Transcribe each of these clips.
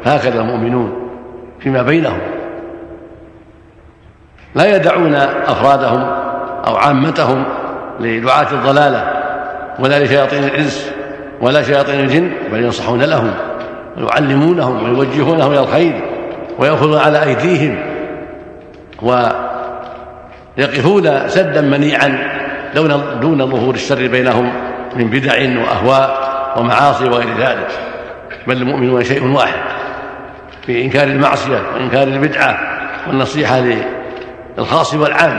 هكذا المؤمنون فيما بينهم لا يدعون أفرادهم أو عامتهم لدعاة الضلالة ولا لشياطين الإنس ولا شياطين الجن، بل ينصحون لهم ويعلمونهم ويوجهونهم إلى الخير ويأخذون على أيديهم ويقفون سدا منيعا دون ظهور الشر بينهم من بدع وأهواء ومعاصي وغير ذلك. بل المؤمنون شيء واحد في إنكار المعصية وإنكار البدعة والنصيحة للخاص والعام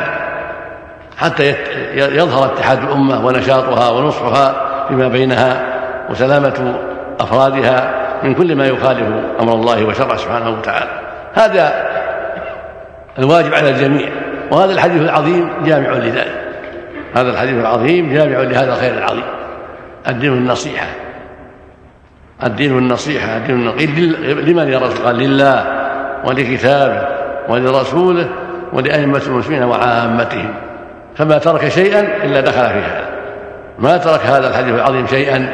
حتى يظهر اتحاد الأمة ونشاطها ونصحها فيما بينها وسلامة أفرادها من كل ما يخالف أمر الله وشرعه سبحانه وتعالى. هذا الواجب على الجميع، وهذا الحديث العظيم جامع لذلك. هذا الحديث العظيم جامع لهذا الخير العظيم. الدين النصيحة، الدين النصيحة، لمن يا رسول؟ قال لله ولكتابه ولرسوله ولأئمة المسلمين وعامتهم. فما ترك شيئا إلا دخل في هذا. ما ترك هذا الحديث العظيم شيئا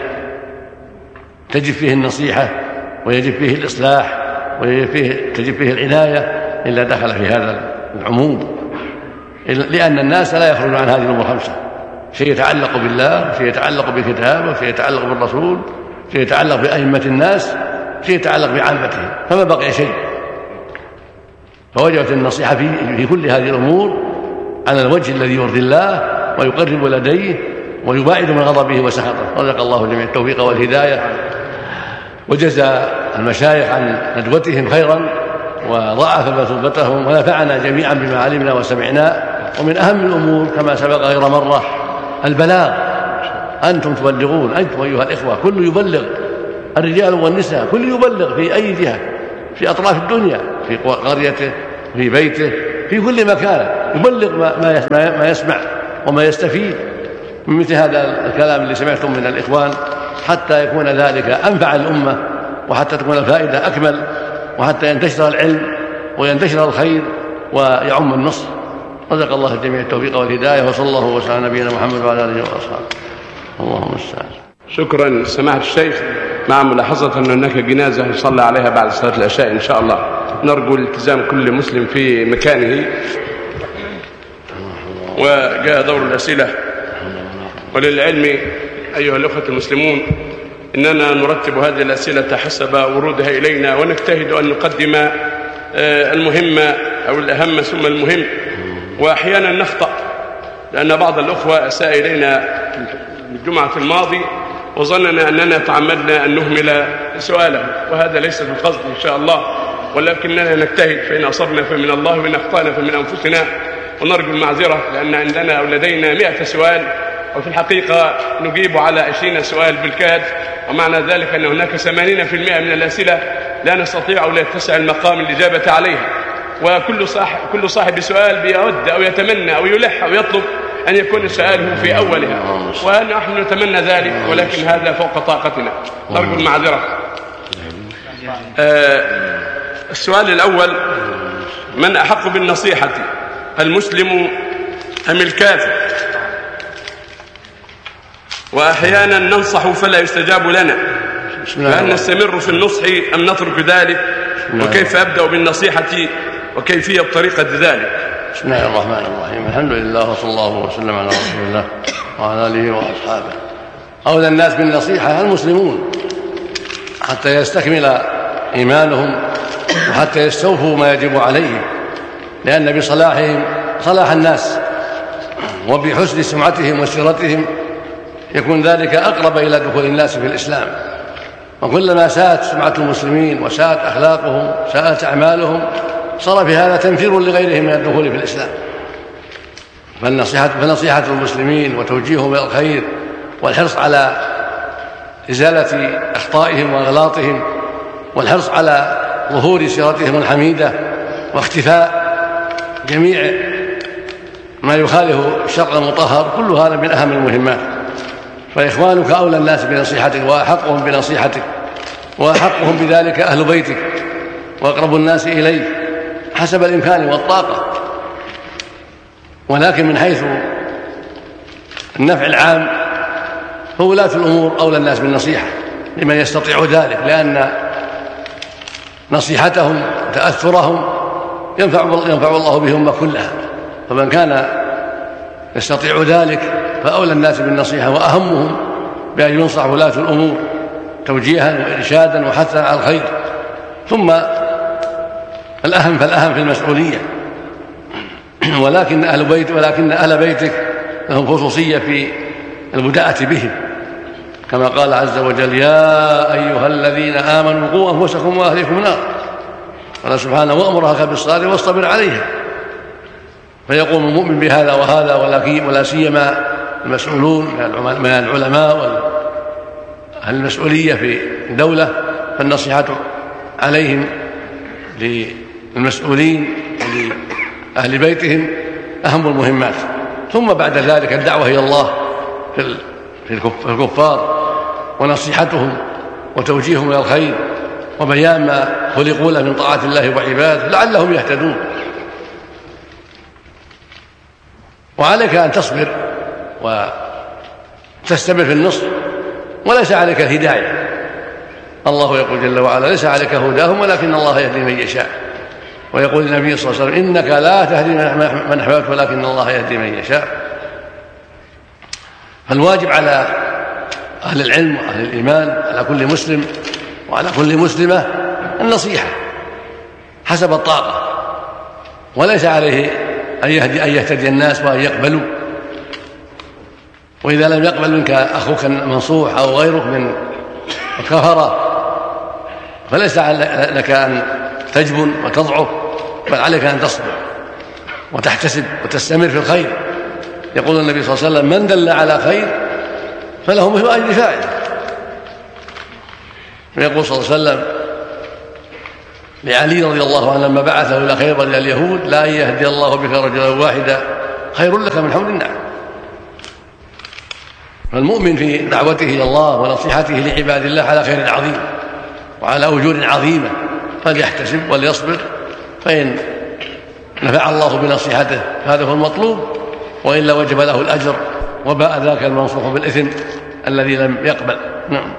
تجب فيه النصيحة ويجب فيه الإصلاح وتجب فيه العناية إلا دخل في هذا العموم، لأن الناس لا يخرجون عن هذه الأمور الخمسة: شيء يتعلق بالله، شيء يتعلق بكتابه، شيء يتعلق بالرسول، شيء يتعلق بأئمة الناس، شيء يتعلق بعامتهم، فما بقي شيء. فوجبت النصيحة في كل هذه الأمور على الوجه الذي يرضي الله ويقرب لديه ويباعد من غضبه وسخطه. رزق الله جميع التوفيق والهداية، وجزى المشايخ عن ندوتهم خيرا وضاعف مثوبتهم ونفعنا جميعا بما علمنا وسمعنا. ومن أهم الأمور كما سبق غير مرة البلاغ. أنتم تبلغون، أنتم أيها الإخوة، كل يبلغ، الرجال والنساء، كل يبلغ في أي جهة في أطراف الدنيا، في قريته، في بيته، في كل مكان يبلغ ما يسمع وما يستفيد من مثل هذا الكلام اللي سمعتم من الإخوان، حتى يكون ذلك أنفع الأمة وحتى تكون الفائدة أكمل وحتى ينتشر العلم وينتشر الخير ويعم النصر. رزق الله الجميع التوفيق والهداية، وصلى الله وسلم على نبينا محمد وعلى آله وأصحابه. اللهم استعان. شكرا سماحة الشيخ. مع ملاحظة أن هناك جنازة يصلى عليها بعد صلاة العشاء إن شاء الله، نرجو التزام كل مسلم في مكانه. وجاء دور الأسئلة. وللعلم أيها الأخوة المسلمون إننا نرتب هذه الأسئلة حسب ورودها إلينا، ونجتهد أن نقدم المهم أو الأهم ثم المهم، وأحيانا نخطأ، لأن بعض الأخوة أساء إلينا الجمعة الماضي وظننا أننا تعمدنا أن نهمل سؤاله، وهذا ليس بالقصد إن شاء الله، ولكننا نجتهد، فإن أصبنا فمن الله وإن أخطأنا فمن أنفسنا، ونرجو المعذرة لأن عندنا أو لدينا 100 سؤال، وفي الحقيقة نجيب على 20 سؤال بالكاد، ومعنى ذلك أن هناك 80% من الأسئلة لا نستطيع أو لا يتسع المقام الإجابة عليها. وكل صاحب سؤال بيود أو يتمنى أو يلح أو يطلب أن يكون سؤاله في أولها، ونحن نتمنى ذلك، ولكن هذا فوق طاقتنا، نرجو المعذرة. السؤال الأول: من أحق بالنصيحة، المسلم أم الكافر؟ وأحيانا ننصح فلا يستجاب لنا، فهل نستمر في النصح أم نترك ذلك؟ وكيف أبدأ بالنصيحة وكيفية طريقة ذلك؟ بسم الله الرحمن الرحيم. الحمد لله وصلى الله وسلم على رسول الله وعلى آله وأصحابه. أولى الناس بالنصيحة المسلمون حتى يستكمل إيمانهم وحتى يستوفوا ما يجب عليهم، لأن بصلاحهم صلاح الناس، وبحسن سمعتهم وسيرتهم يكون ذلك أقرب إلى دخول الناس في الإسلام. وكلما ساءت سمعة المسلمين وساءت أخلاقهم ساءت أعمالهم صار في هذا تنفير لغيرهم من الدخول في الإسلام. فنصيحة المسلمين وتوجيههم إلى الخير والحرص على إزالة أخطائهم وأغلاطهم والحرص على ظهور سيرتهم الحميدة واختفاء جميع ما يخالف الشرع المطهر، كل هذا من أهم المهمات. فإخوانك أولى الناس بنصيحتك وأحقهم بنصيحتك، وأحقهم بذلك أهل بيتك وأقرب الناس إليك حسب الإمكان والطاقة. ولكن من حيث النفع العام فولاة الأمور أولى الناس بالنصيحة لمن يستطيع ذلك، لأن نصيحتهم وتأثرهم ينفع الله بهم كلها. فمن كان يستطيع ذلك فأولى الناس بالنصيحة وأهمهم بأن ينصح ولاة الأمور توجيها وإرشادا وحثا على الخير. ثم الأهم فالأهم في المسؤولية، ولكن أهل بيتك لهم خصوصية في البداءة بهم، كما قال عز وجل: يا أيها الذين آمنوا قوا أنفسكم وأهليكم نار. قال سبحانه: وأمر أهلك بالصلاة واصطبر عليها. فيقوم المؤمن بهذا وهذا، ولا سيما المسؤولون من العلماء وأهل المسؤولية في الدولة، فالنصيحة عليهم للمسؤولين ولأهل بيتهم أهم المهمات. ثم بعد ذلك الدعوة إلى الله في الكفار ونصيحتهم وتوجيههم إلى الخير وبيان ما خلقوا له من طاعة الله وعباده لعلهم يهتدون. وعليك أن تصبر وتستمر في النصر، وليس عليك الهداية. الله يقول جل وعلا: ليس عليك هداهم ولكن الله يهدي من يشاء. ويقول النبي صلى الله عليه وسلم: إنك لا تهدي من أحببت ولكن الله يهدي من يشاء. فالواجب على أهل العلم وأهل الإيمان، على كل مسلم وعلى كل مسلمة، النصيحة حسب الطاقة، وليس عليه أن يهتدي الناس وأن يقبلوا. وإذا لم يقبل منك أخوك المنصوح أو غيرك من الكفرة فليس لك أن تجبن وتضعف، بل عليك أن تصبر وتحتسب وتستمر في الخير. يقول النبي صلى الله عليه وسلم: من دل على خير فله مثل أجر فاعله. ويقول صلى الله عليه وسلم لعلي رضي الله عنه لما بعثه إلى خيبر إلى اليهود: لا أن يهدي الله بك رجلا واحدا خير لك من حمر النعم. فالمؤمن في دعوته إلى الله ونصيحته لعباد الله على خير عظيم وعلى أجور عظيمة، فليحتسب وليصبر، فإن نفع الله بنصيحته هذا هو المطلوب، وإلا وجب له الأجر وباء ذاك المنصوح بالإثم الذي لم يقبل. نعم.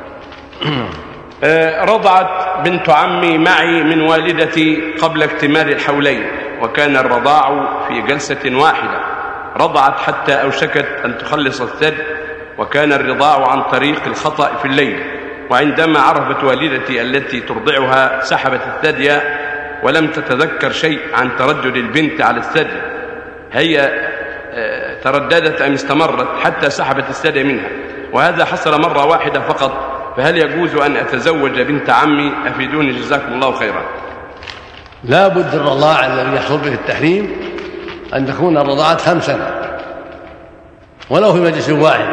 رضعت بنت عمي معي من والدتي قبل اكتمال الحولين، وكان الرضاع في جلسة واحدة. رضعت حتى أوشكت أن تخلص الثدي، وكان الرضاع عن طريق الخطأ في الليل. وعندما عرفت والدتي التي ترضعها سحبت الثدي ولم تتذكر شيء عن تردد البنت على الثدي. هي ترددت أم استمرت حتى سحبت الثدي منها؟ وهذا حصل مرة واحدة فقط، فهل يجوز أن أتزوج بنت عمي؟ أفيدوني جزاكم الله خيرا. لا بد الرضاع الذي يحصل به التحريم أن تكون الرضاعة 5 ولو في مجلس واحد.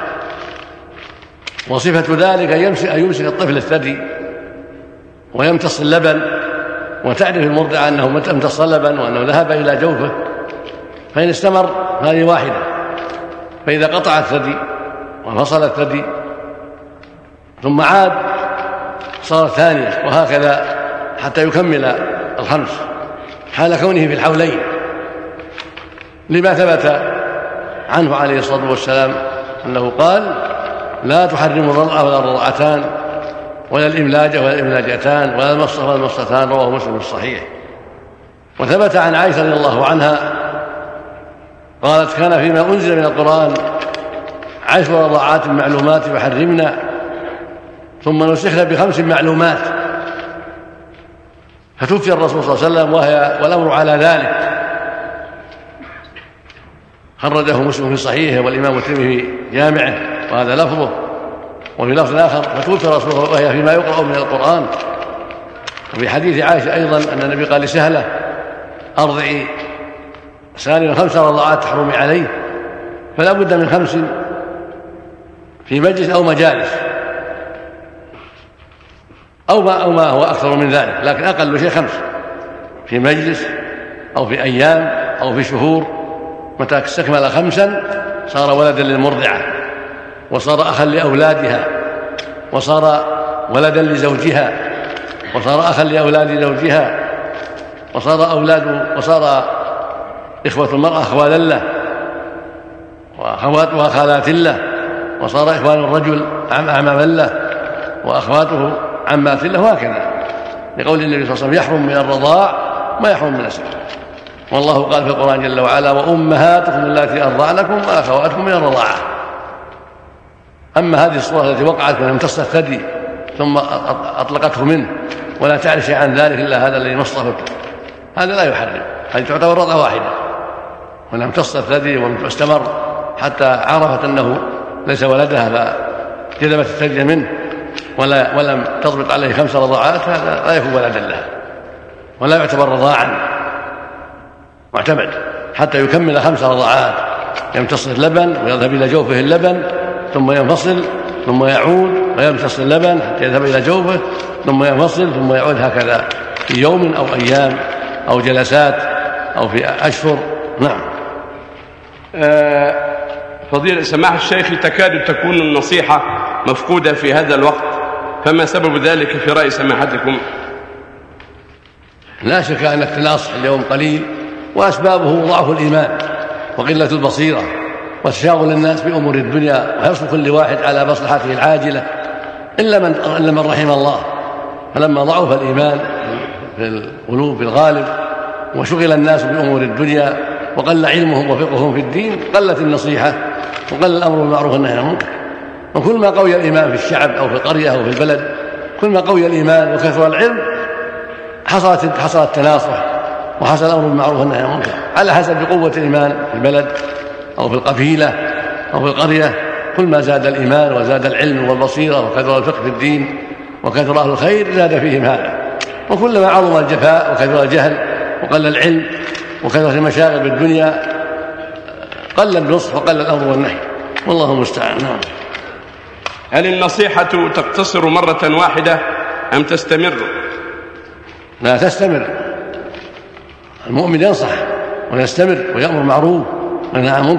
وصفة ذلك أن يمسك الطفل الثدي ويمتص اللبن، وتعرف المرضعة أنه امتص اللبن وأنه ذهب إلى جوفه، فإن استمر هذه واحدة. فإذا قطع الثدي وفصل الثدي ثم عاد صارت ثانية، وهكذا حتى يكمل 5 حال كونه في الحولين، لما ثبت عنه عليه الصلاة والسلام أنه قال: لا تحرم الرضع ولا الرضعتان ولا الإملاجة ولا الإملاجتان ولا المصة ولا المصتان. رواه مسلم في الصحيح. وثبت عن عائشة رضي الله عنها قالت: كان فيما أنزل من القرآن 10 رضاعات معلومات يحرمنا، ثم نسخنا ب5 معلومات. فتوفي الرسول صلى الله عليه وسلم والأمر على ذلك. خرجه مسلم في صحيحه والإمام الترمذي في جامعه، وهذا لفظه. وفي لفظ آخر: فتوفي الرسول وهي فيما يقرأ من القرآن. وفي حديث عائشة أيضا أن النبي قال لسهلة: أرضعي سالما 5 رضاعات تحرمي عليه. فلا بد من 5 في مجلس أو مجالس، أو ما هو أكثر من ذلك، لكن أقل شيء 5 في مجلس أو في أيام أو في شهور. متى استكمل 5 صار ولدا للمرضعة، وصار أخا لأولادها، وصار ولدا لزوجها، وصار أخا لأولاد زوجها، وصار إخوة المرأة أخوالا له، وأخواتها خالات له، وصار إخوان الرجل أعماما له، وأخواته عمات له، وهكذا. لقول النبي صلى الله عليه وسلم يحرم من الرضاع ما يحرم من السحر. والله قال في القرآن جل وعلا وأمهاتكم اللاتي أرضعنكم وأخواتكم من الرضاعة. أما هذه الصورة التي وقعت من امتص الثدي ثم أطلقته منه ولا تعرف شيئا عن ذلك إلا هذا الذي مصطفى، هذا لا يحرم، هذه تعتبر رضعة واحدة. ولم امتص الثدي واستمر حتى عرفت أنه ليس ولدها فجذبت الثدي منه ولم تضبط عليه 5 رضعات، هذا لا يكون ولدا لها ولا يعتبر رضاعا معتمد حتى يكمل 5 رضعات، يمتص اللبن ويذهب إلى جوفه اللبن ثم ينفصل ثم يعود ويمتص اللبن حتى يذهب إلى جوفه ثم ينفصل ثم يعود، هكذا في يوم أو أيام أو جلسات أو في أشهر. نعم. فضيلة سماحة الشيخ، تكاد تكون النصيحة مفقودة في هذا الوقت، فما سبب ذلك في رأي سماحتكم؟ لا شك أن التناصح اليوم قليل، وأسبابه ضعف الإيمان وقلة البصيرة وتشاغل الناس بأمور الدنيا وحرص كل واحد على مصلحته العاجلة إلا من رحم الله. فلما ضعف الإيمان في القلوب بالغالب وشغل الناس بأمور الدنيا وقل علمهم وفقههم في الدين قلت النصيحة وقل الأمر بالمعروف والنهي عن المنكر. وكل ما قوي الإيمان في الشعب أو في القرية أو في البلد، كل ما قوي الإيمان وكثر العلم حصل التناصح وحصل الأمر بالمعروف والنهي عن المنكر على حسب قوة الإيمان في البلد أو في القبيلة أو في القرية. كل ما زاد الإيمان وزاد العلم والبصيرة وكثر الفقه في الدين وكثر أهل الخير زاد فيهم هذا. وكلما عظم الجفاء وكثر الجهل وقل العلم وكثرة المشاغل بالدنيا قل النصح وقل الأمر والنهي، والله المستعان. هل النصيحة تقتصر مرة واحدة أم تستمر؟ لا، تستمر. المؤمن ينصح ويستمر ويأمر معروف وينهى عن منكر.